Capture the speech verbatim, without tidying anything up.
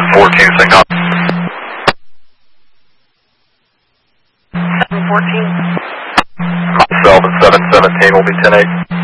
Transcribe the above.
fourteen, signal. seven fourteen. Selva seven seventeen will be ten eight.